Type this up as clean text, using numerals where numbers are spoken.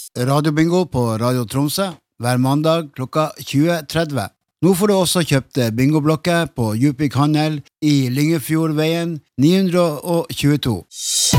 radiobingo på Radio Tromsø hver mandag klokka 20:30. Nå får du også kjøpt bingoblokker på Djupvik Handel i Lyngefjordveien 922.